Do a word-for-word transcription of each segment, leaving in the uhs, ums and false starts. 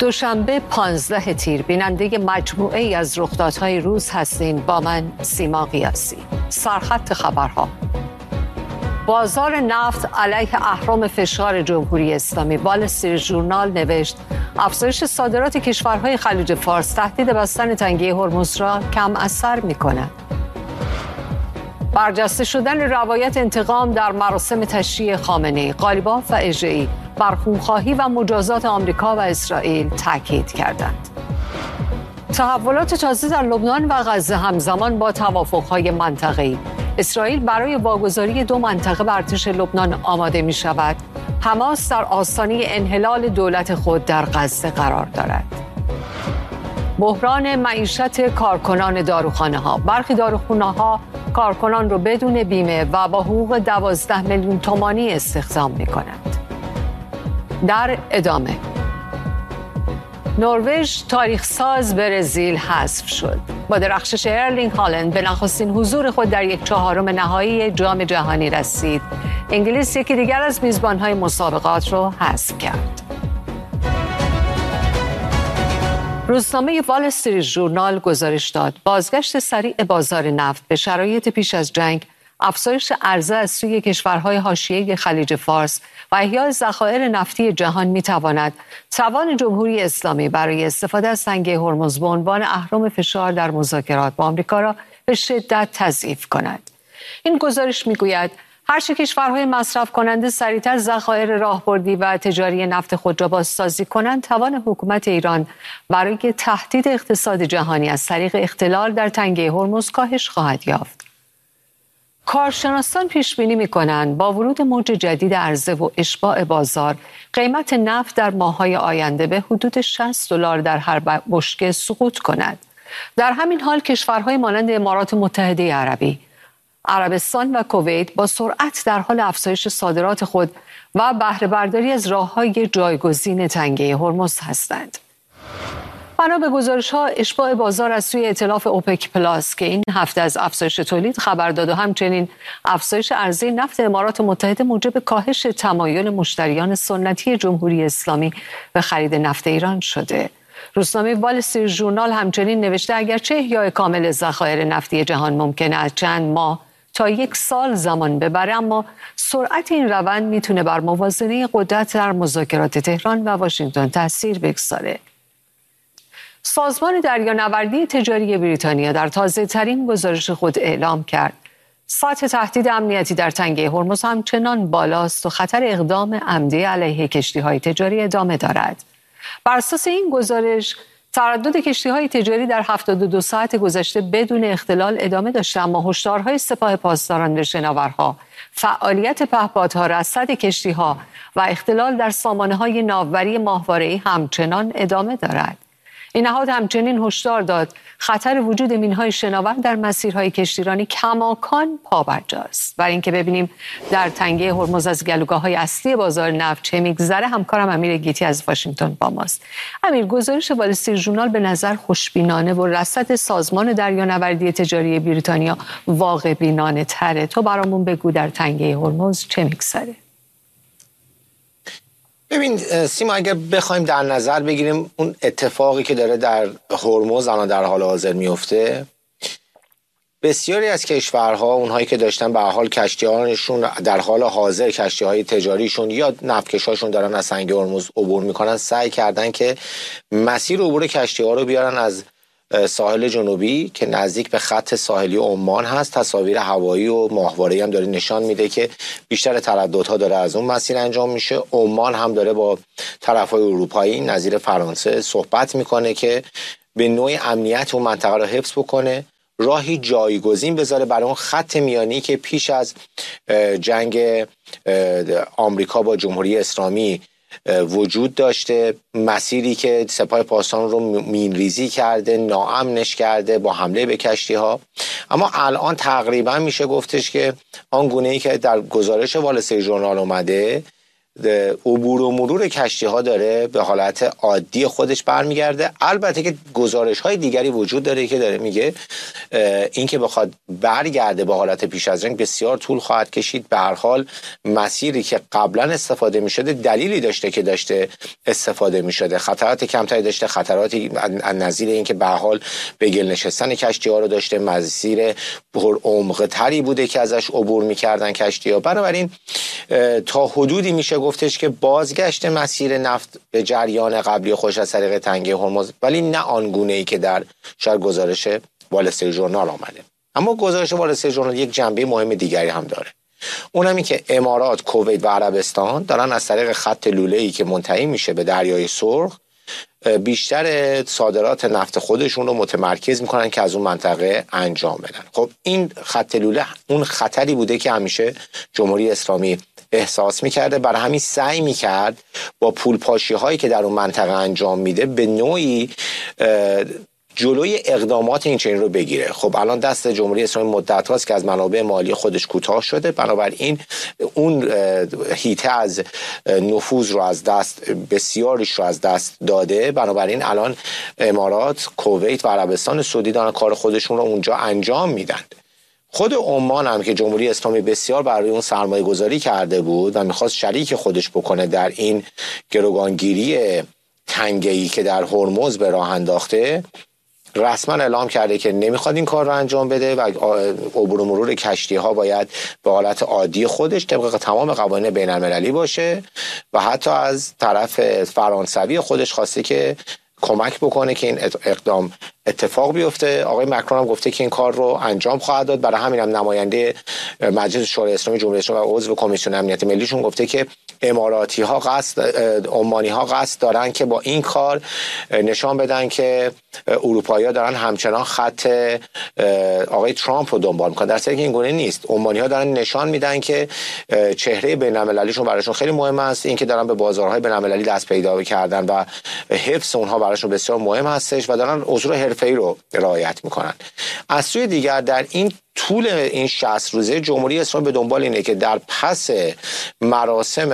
دوشنبه پانزده تیر بیننده مجموعه ای از رخدادهای روز هستین با من سیما قیاسی. سرخط خبرها: بازار نفت علیه اهرم فشار جمهوری اسلامی. وال استریت ژورنال نوشت افزایش صادرات کشورهای خلیج فارس تهدید بستن تنگه هرمز را کم اثر می‌کند. برجسته شدن روایت انتقام در مراسم تشییع خامنه‌ای. قالیباف و اژه‌ای بر خونخواهی و مجازات آمریکا و اسرائیل تاکید کردند. تحولات تازه در لبنان و غزه همزمان با توافق‌های منطقه‌ای. اسرائیل برای واگذاری دو منطقه بر ارتش لبنان آماده می‌شود. حماس در آستانه انحلال دولت خود در غزه قرار دارد. بحران معیشت کارکنان داروخانه‌ها. برخی داروخانه‌ها کارکنان را بدون بیمه و با حقوق دوازده میلیون تومانی استخدام می‌کنند. در ادامه: نروژ تاریخ ساز برزیل حذف شد. با درخشش ارلینگ هالند به نخستین حضور خود در یک چهارم نهایی جام جهانی رسید. انگلیس یکی دیگر از میزبان‌های مسابقات را حذف کرد. روزنامه وال استریت ژورنال گزارش داد بازگشت سریع بازار نفت به شرایط پیش از جنگ، افزایش عرضه از سوی کشورهای حاشیه خلیج فارس و احیای ذخایر نفتی جهان می‌تواند توان جمهوری اسلامی برای استفاده از تنگه هرمز به عنوان اهرم فشار در مذاکرات با آمریکا را به شدت تضعیف کند. این گزارش می‌گوید هرچه کشورهای مصرف کننده سریعتر ذخایر راهبردی و تجاری نفت خود را بازسازی کنند، توان حکومت ایران برای تهدید اقتصاد جهانی از طریق اختلال در تنگه هرمز کاهش خواهد یافت. کارشناسان پیش بینی می‌کنند با ورود موج جدید عرضه و اشباع بازار، قیمت نفت در ماه‌های آینده به حدود شصت دلار در هر بشکه سقوط کند. در همین حال کشورهای مانند امارات متحده عربی، عربستان و کویت با سرعت در حال افزایش صادرات خود و بهره برداری از راه‌های جایگزین تنگه هرمز هستند. بنا به گزارش‌ها، اشباع بازار از سوی ائتلاف اوپک پلاس که این هفته از افزایش تولید خبر داد و همچنین افزایش عرضه نفت امارات متحده موجب کاهش تمایل مشتریان سنتی جمهوری اسلامی به خرید نفت ایران شده. روزنامه وال استریت ژورنال همچنین نوشته اگرچه احیای کامل ذخایر نفتی جهان ممکنه از چند ماه تا یک سال زمان ببره، اما سرعت این روند میتونه بر موازنه قدرت در مذاکرات تهران و واشنگتن تاثیر بگذاره. سازمان دریانوردی تجاری بریتانیا در تازه‌ترین گزارش خود اعلام کرد سطح تهدید امنیتی در تنگه هرمز همچنان بالاست و خطر اقدام عمدی علیه کشتی‌های تجاری ادامه دارد. بر اساس این گزارش، تردد کشتی‌های تجاری در هفتاد و دو ساعت گذشته بدون اختلال ادامه داشته، اما هشدارهای سپاه پاسداران به شناورها، فعالیت پهپادها، رصد کشتی‌ها و اختلال در سامانه‌های ناوبری ماهواره‌ای همچنان ادامه دارد. این نهاد همچنین هشدار داد خطر وجود مین‌های شناور در مسیرهای کشتیرانی کماکان پابرجاست. برای اینکه ببینیم در تنگه هرمز از گلوگاه‌های اصلی بازار نفت چه میگذره، همکارم امیر گیتی از واشنگتن با ماست. امیر، گزارش وال استریت ژورنال به نظر خوشبینانه و رصد سازمان دریانوردی تجاری بریتانیا واقع بینانه تره. تو برامون بگو در تنگه هرمز چه میگذره؟ ببین سیما، اگر بخوایم در نظر بگیریم اون اتفاقی که داره در هرمز الان در حال حاضر میفته، بسیاری از کشورها اونهایی که داشتن به حال کشتی‌هاشون در حال حاضر کشتی‌های تجاریشون یا نفتکشاشون دارن از تنگه هرمز عبور میکنن، سعی کردن که مسیر عبور کشتی‌ها رو بیارن از ساحل جنوبی که نزدیک به خط ساحلی عمان هست. تصاویر هوایی و ماهواره‌ای هم داره نشان میده که بیشتر ترددها داره از اون مسیر انجام میشه. عمان هم داره با طرف‌های اروپایی نظیر فرانسه صحبت میکنه که به نوعی امنیت اون منطقه رو حفظ بکنه، راهی جایگزین بذاره برای اون خط میانی که پیش از جنگ آمریکا با جمهوری اسلامی وجود داشته، مسیری که سپاه پاسداران رو مینریزی کرده، ناامنش کرده با حمله به کشتی ها. اما الان تقریبا میشه گفتش که آن گونه‌ای که در گزارش وال استریت ژورنال اومده، عبور و مرور کشتی ها داره به حالت عادی خودش برمیگرده. البته که گزارش های دیگری وجود داره که داره میگه این که بخواد برگرده به حالت پیش از جنگ بسیار طول خواهد کشید. به هر حال مسیری که قبلا استفاده میشده دلیلی داشته که داشته استفاده میشده، خطرات کمتری داشته، خطراتی از نظیر این که به هر حال به گل نشستن کشتی ها رو داشته، مسیر پر عمق تری بوده که ازش عبور میکردن کشتی ها. بنابراین تا حدودی میشه گفتش که بازگشت مسیر نفت به جریان قبلی خودش از طریق تنگه هرمز، ولی نه آنگونه‌ای که در شاید گزارش وال استریت ژورنال آمده. اما گزارش وال استریت ژورنال یک جنبه مهم دیگری هم داره، اونم این که امارات، کویت و عربستان دارن از طریق خط لوله‌ای که منتهی میشه به دریای سرخ بیشتر صادرات نفت خودشون رو متمرکز میکنن که از اون منطقه انجام بدن. خب این خط لوله اون خطری بوده که همیشه جمهوری اسلامی احساس میکرده، برای همین سعی میکرد با پولپاشی هایی که در اون منطقه انجام میده به نوعی جلوی اقدامات این چنین رو بگیره. خب الان دست جمهوری اسلامی مدت هاست که از منابع مالی خودش کوتاه شده، بنابراین اون هیته از نفوذ رو از دست بسیاریش رو از دست داده. بنابراین الان امارات، کویت و عربستان سعودی دارن کار خودشون رو اونجا انجام میدن. خود عمان هم که جمهوری اسلامی بسیار برای اون سرمایه گذاری کرده بود و میخواست شریک خودش بکنه در این گروگانگیری تنگه‌ای که در هرمز به راه انداخته، رسما اعلام کرده که نمیخواد این کار رو انجام بده و عبور و مرور کشتی ها باید به حالت عادی خودش طبق تمام قوانین بین المللی باشه و حتی از طرف فرانسوی خودش خواسته که کمک بکنه که این اقدام اتفاق بیفته. آقای مکرون هم گفته که این کار رو انجام خواهد داد. برای همین هم نماینده مجلس شورای اسلامی جمهوری اسلامی و عضو کمیسیون امنیت ملیشون گفته که اماراتی ها قصد عمانی ها قصد دارن که با این کار نشان بدن که اروپایی‌ها دارن همچنان خط آقای ترامپ رو دنبال میکنن، در صورتی که این گونه نیست. عمانی ها دارن نشان میدن که چهره بین المللیشون براشون خیلی مهم است، این که دارن به بازارهای بین المللی دست پیدا کردن و حفظ اونها براشون بسیار مهم هستش و دارن اصول حرفه‌ای رو رعایت میکنن. از سوی دیگر در این طول این شصت روزه جمهوری اسلامی به دنبال اینه که در پس مراسم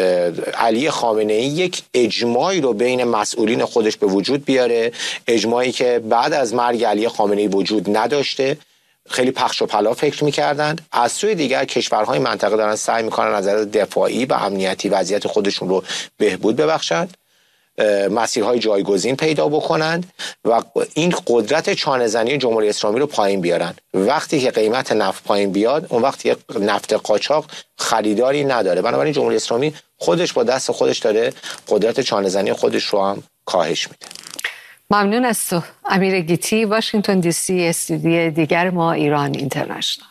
علی خامنه‌ای یک اجماعی رو بین مسئولین خودش به وجود بیاره، اجماعی که بعد از مرگ علی خامنه‌ای وجود نداشته. خیلی پخش و پلا فکر می‌کردند. از سوی دیگر کشورهای منطقه دارن سعی می‌کنن از نظر دفاعی و امنیتی وضعیت خودشون رو بهبود ببخشند، مسیرهای جایگزین پیدا بکنند و این قدرت چانه‌زنی جمهوری اسلامی رو پایین بیارن. وقتی که قیمت نفت پایین بیاد، اون وقتی که نفت قاچاق خریداری نداره. بنابراین جمهوری اسلامی خودش با دست خودش داره قدرت چانه‌زنی خودش رو هم کاهش میده. ممنون از تو امیر گیتی، واشنگتن دی سی، استودیو دیگر ما ایران اینترنشنال.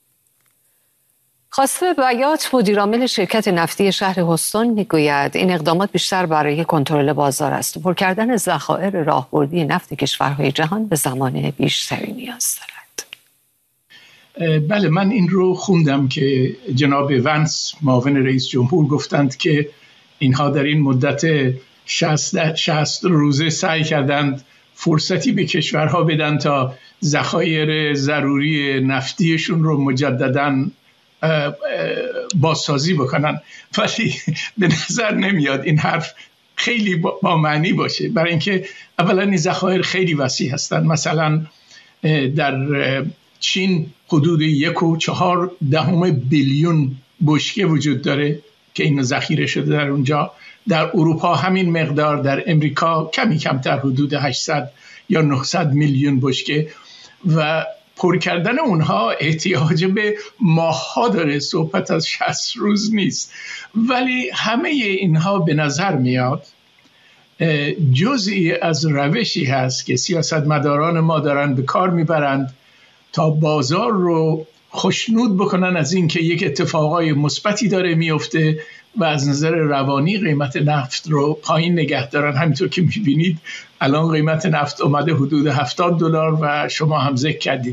خواسته بیات مدیرعامل شرکت نفتی شهر هوستون میگوید این اقدامات بیشتر برای کنترل بازار است و پر کردن ذخایر راهبردی نفت کشورهای جهان به زمان بیشتری نیاز دارد. بله، من این رو خوندم که جناب ونس معاون رئیس جمهور گفتند که اینها در این مدت شصت روزه سعی کردند فرصتی به کشورها بدن تا ذخایر ضروری نفتیشون رو مجدداً بازسازی بکنن، ولی به نظر نمیاد این حرف خیلی با معنی باشه، برای اینکه اولا این ذخایر خیلی وسیع هستند. مثلا در چین حدود یک و چهار دهم بیلیون بشکه وجود داره که این ذخیره شده در اونجا. در اروپا همین مقدار، در امریکا کمی کمتر، حدود هشتصد یا نهصد میلیون بشکه و پر کردن اونها احتیاج به ماه‌ها داره، صحبت از شصت روز نیست. ولی همه اینها به نظر میاد جزئی از روشی هست که سیاستمداران ما دارن به کار میبرند تا بازار رو خوشنود بکنن از این که یک اتفاقای مثبتی داره میفته و از نظر روانی قیمت نفت رو پایین نگه دارن. همینطور که میبینید الان قیمت نفت اومده حدود هفتاد دلار و شما هم ذکر کردید